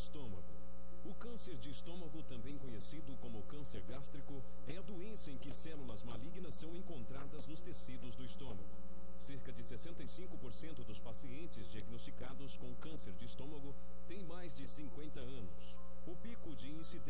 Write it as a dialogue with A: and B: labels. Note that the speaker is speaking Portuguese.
A: estômago. O câncer de estômago, também conhecido como câncer gástrico, é a doença em que células malignas são encontradas nos tecidos do estômago. Cerca de 65% dos pacientes diagnosticados com câncer de estômago têm mais de 50 anos. O pico de incidência